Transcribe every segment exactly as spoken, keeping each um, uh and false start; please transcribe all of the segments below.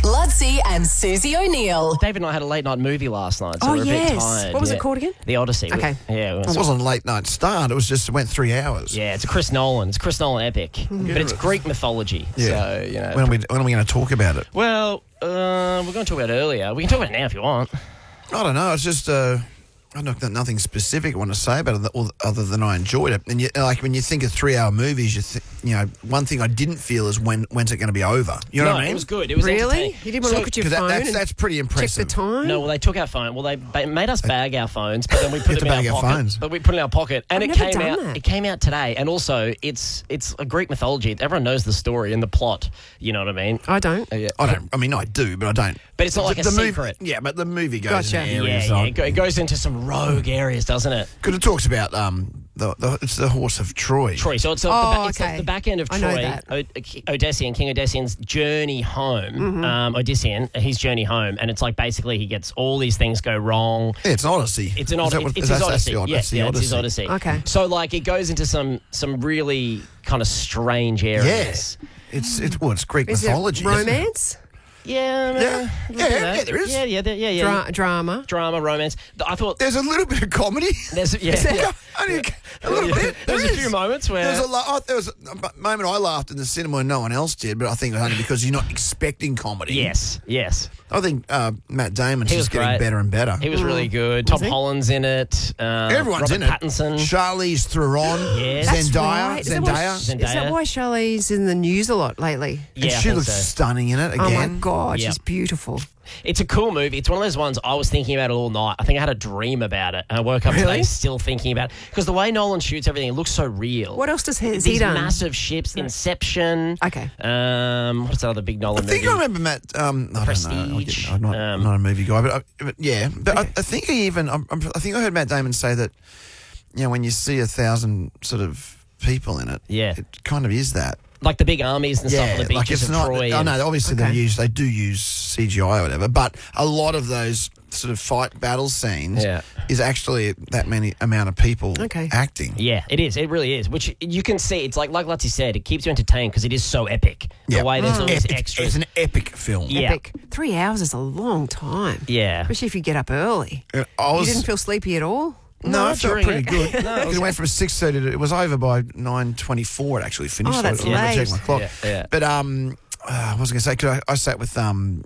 Lutzi and Susie O'Neill. David and I had a late night movie last night, so Oh, we're a yes. bit tired. What was yeah. it called again? The Odyssey. Okay. We, yeah. It wasn't a late night start. It was just, it went three hours. Yeah, it's a Chris Nolan. It's Chris Nolan epic. But it's Greek mythology. Yeah. So, you know. When are we, when are we going to talk about it? Well, uh, we're going to talk about it earlier. We can talk about it now if you want. I don't know. It's just, uh, I've got nothing specific I want to say about it other than I enjoyed it. And you, like when you think of three-hour movies, you th- you know, one thing I didn't feel is when when's it going to be over? You know no, what I mean? it was good. It was Really? entertaining. You didn't want to So- look at your 'Cause that- phone that's, and that's pretty check impressive. the time? No, well, they took our phone. Well, they, they made us bag our phones, but then we put You them have in to our bag our pocket. phones. But we put it in our pocket, and I've it never came done out. that. It came out today, and also it's it's a Greek mythology. Everyone knows the story and the plot. You know what I mean? I don't. Uh, yeah. I don't. I mean, I do, but I don't. But it's not like the, a the movie- secret. Yeah, but the movie goes Gotcha. in Yeah, areas. yeah. I- It, go, it goes into some rogue areas, doesn't it? Because it talks about um the, the it's the horse of Troy. Troy. So it's, a, Oh, the, ba- it's okay. the, the back end of I know Troy, that. o- Odyssean, King Odyssean's journey home. Mm-hmm. Um, Odyssean, his journey home, and it's like basically he gets all these things go wrong. Yeah, it's an Odyssey. It's an Is that Odyssey. what- It's that's- his that's Odyssey. the Od- Yeah, that's the yeah, it's his Odyssey. Odyssey. Okay. So like it goes into some some really kind of strange areas. Yes. It's it's well, it's Greek Is it mythology. isn't it? romance? Yeah. Yeah. uh, Yeah, look at yeah, that. there is. Yeah, yeah, there- yeah, yeah. Dra- drama? Drama, romance. I thought There's a little bit of comedy. there's yeah. Yeah, yeah. only a, a little bit. There's There a is. few moments where There was a, lo- oh, there was a moment I laughed in the cinema and no one else did, but I think it was only because you're not expecting comedy. yes, yes. I think uh, Matt Damon's He was just getting great. better and better. He was really good. Tom he? Holland's in it. Um, Everyone's Robert in it. Pattinson. Charlize Theron, Yes. That's Zendaya, right. Is that why- Zendaya, Is that Zendaya. why Charlize's in the news a lot lately? Yeah, and I she think looks so. stunning in it Oh, again. my God. Yep. She's beautiful. It's a cool movie. It's one of those ones I was thinking about it all night. I think I had a dream about it, and I woke up Really? today still thinking about it because the way Nolan shoots everything, it looks so real. What else does he, has These he done? massive ships, Inception. Okay. Um, what's that other big Nolan I think movie? I remember Matt. Um, I don't know. I Prestige. get- I'm not, Um, not a movie guy, but, I, but yeah. But I, I think he even. I'm, I'm, I think I heard Matt Damon say that. You know, when you see a thousand sort of people in it, Yeah. it kind of is that. Like the big armies and stuff on the like beaches it's of not. Troy. I and- know. Obviously, Okay. they use they do use C G I or whatever, but a lot of those sort of fight battle scenes Yeah. is actually that many amount of people Okay. acting. Yeah, it is. It really is. Which you can see. It's like like Lutzi said. It keeps you entertained because it is so epic. Yeah. The way there's all these Epic- extras. It's an epic film. Yeah. Epic. Three hours is a long time. Yeah. Especially if you get up early. And I was, You didn't feel sleepy at all? No, No, I felt during pretty it. good. No, it was- it went from six thirty to it was over by nine twenty four. It actually finished. Oh, that's so I had to late. check my clock. Yeah, yeah. But um, uh, what was I going to say? 'Cause I, I sat with um,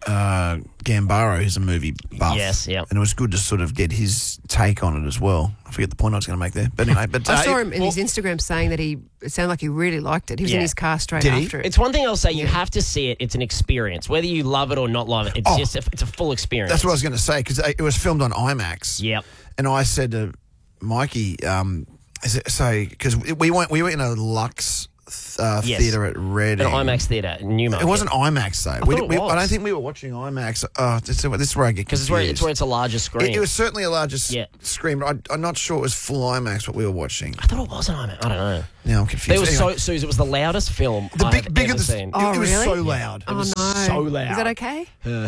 uh, Gambaro, who's a movie buff. Yes, yeah. And it was good to sort of get his take on it as well. I forget the point I was going to make there, but anyway. But I uh, saw it- him in his Instagram saying that he, it sounded like he really liked it. He was in Yeah. his car straight Did he? after it. It's one thing I'll say. You have to see it. It's an experience, whether you love it or not love it. It's Oh. just a, it's a full experience. That's what I was going to say because it was filmed on IMAX. Yep. And I said to Mikey, um, is it, so because we went we were in a Lux uh, Yes. theater at Reading. An IMAX theater in Newmarket. It wasn't IMAX though. we, thought it we- I was. don't think we were watching IMAX. Oh, this, is- this is where I get because confused. it's where it's where it's a larger screen. It, it was certainly a larger s- Yeah. screen, but I, I'm not sure it was full IMAX what we were watching. I thought it was an IMAX. I don't know. Now I'm confused. It was Anyway, so Suze. It was the loudest film the I've big, bigger ever the, seen. it, Oh, it was really? so loud. Oh, was no. so loud. Is that okay?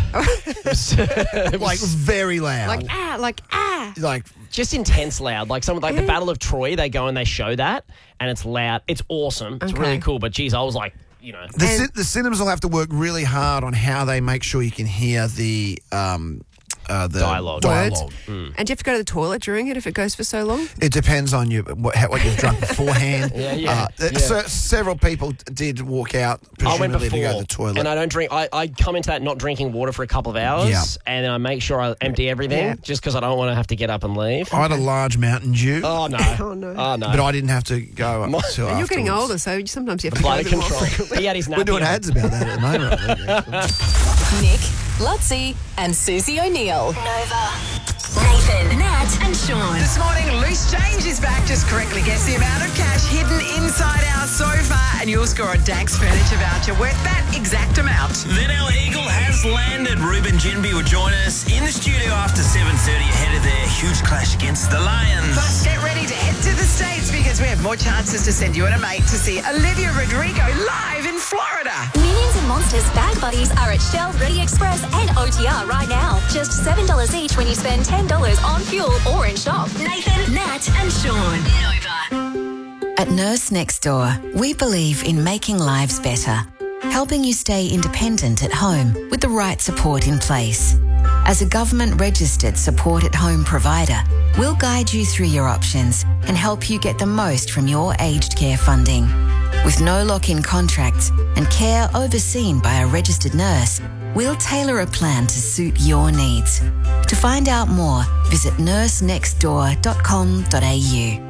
like very loud. Like, ah, like, ah. like Just intense loud. Like some like the Battle of Troy. They go and they show that, and it's loud. It's awesome. It's Okay. really cool. But geez, I was like, you know, the, And- ci- the cinemas will have to work really hard on how they make sure you can hear the um, uh, the Dialogue. dialogue. And do you have to go to the toilet during it if it goes for so long? It depends on you what, how, what you've drunk beforehand. Yeah, yeah, Uh, yeah. So, several people did walk out I went presumably before, to go to the toilet. and I don't drink. I, I come into that not drinking water for a couple of hours, Yeah. and then I make sure I empty everything Yeah. just because I don't want to have to get up and leave. I had a large Mountain Dew, Oh no! Oh, no. Oh no! but I didn't have to go up My- until And you're getting afterwards. older, so sometimes you have to go a Blood bit more control. frequently. He had his We're doing nappy on. ads about that at the moment. I think. Nick, Lutzi, and Susie O'Neill. Nova. Nathan, Nat, and Sean. This morning, Loose Change is back. Just correctly guess the amount of cash hidden inside our sofa, and you'll score a Danks furniture voucher worth that exact amount. Then our eagle has landed. Ruben Jinby will join us in the studio after seven thirty ahead of their huge clash against the Lions. Plus, get ready to head to the States because we have more chances to send you and a mate to see Olivia Rodrigo live in Florida. Minions and Monsters Bag Buddies are at Shell, Ready Express, and O T R right now. Just seven dollars each when you spend ten dollars on fuel or in shop. Nathan, Nat, and Sean. Nova. At Nurse Next Door, we believe in making lives better. helping you stay independent at home with the right support in place. As a government-registered support-at-home provider, we'll guide you through your options and help you get the most from your aged care funding. With no lock-in contracts and care overseen by a registered nurse, we'll tailor a plan to suit your needs. To find out more, visit nurse next door dot com dot a u.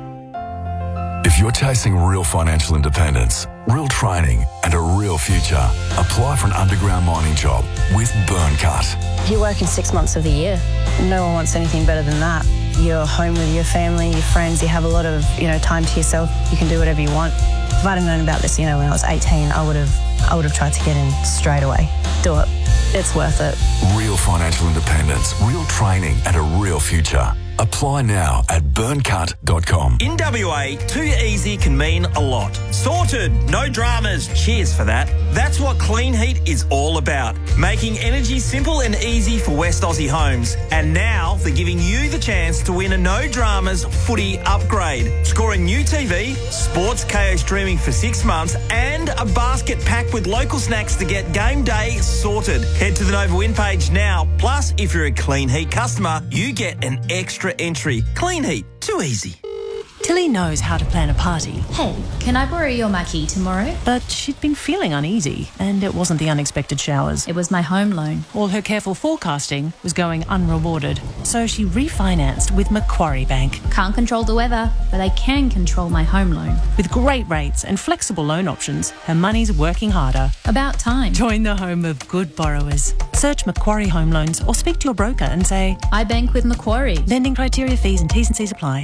If you're chasing real financial independence, real training and a real future, apply for an underground mining job with Burncut. You're working six months of the year. No one wants anything better than that. You're home with your family, your friends, you have a lot of, you know, time to yourself. You can do whatever you want. If I'd have known about this, you know, when I was eighteen, I would have I would have tried to get in straight away. Do it. It's worth it. Real financial independence, real training and a real future. Apply now at burncut dot com. In W A, too easy can mean a lot. Sorted, no dramas, cheers for that. That's what Clean Heat is all about. Making energy simple and easy for West Aussie homes. And now they're giving you the chance to win a no dramas footy upgrade. Score a new T V, sports K O streaming for six months and a basket packed with local snacks to get game day sorted. Head to the Nova Win page now. Plus, if you're a Clean Heat customer, you get an extra entry. Clean Heat, too easy. Tilly knows how to plan a party. Hey, can I borrow your Mackie tomorrow? But she'd been feeling uneasy, and it wasn't the unexpected showers. It was my home loan. All her careful forecasting was going unrewarded, so she refinanced with Macquarie Bank. Can't control the weather, but I can control my home loan. With great rates and flexible loan options, her money's working harder. About time. Join the home of good borrowers. Search Macquarie Home Loans or speak to your broker and say, I bank with Macquarie. Lending criteria, fees and T's and C's apply.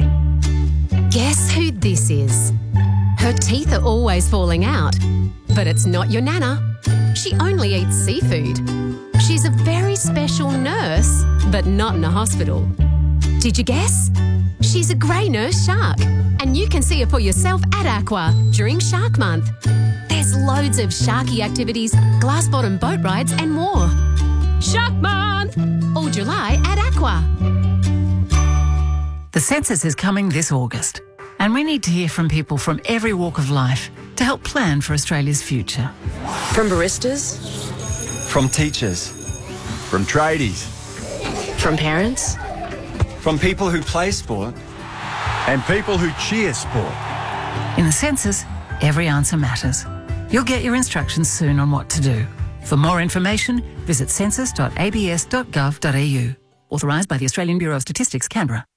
Guess who this is? Her teeth are always falling out, but it's not your nana. She only eats seafood. She's a very special nurse, but not in a hospital. Did you guess? She's a grey nurse shark, and you can see her for yourself at Aqua during Shark Month. There's loads of sharky activities, glass bottom boat rides and more. Shark Month! All July at Aqua. The census is coming this August, and we need to hear from people from every walk of life to help plan for Australia's future. From baristas, from teachers, from tradies, from parents, from people who play sport, and people who cheer sport. In the census, every answer matters. You'll get your instructions soon on what to do. For more information, visit census dot a b s dot gov dot a u. Authorised by the Australian Bureau of Statistics, Canberra.